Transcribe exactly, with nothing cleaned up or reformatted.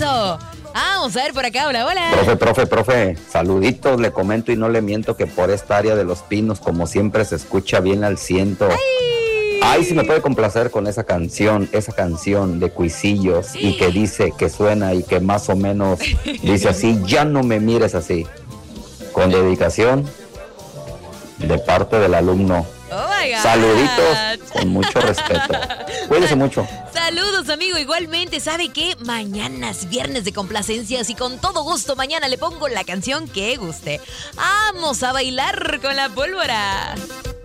eso. Vamos a ver por acá, hola, hola. Profe, profe, profe, saluditos, le comento y no le miento que por esta área de Los Pinos, como siempre, se escucha bien al ciento. ¡Ay! Ay, si me puede complacer con esa canción, esa canción de Cuisillos y que dice, que suena y que más o menos dice así, ya no me mires así. Con dedicación de parte del alumno. Oh my God. Saluditos con mucho respeto. Cuídese mucho. Saludos, amigo. Igualmente, ¿sabe qué? Mañana es viernes de complacencias y con todo gusto mañana le pongo la canción que guste. Vamos a bailar con la pólvora.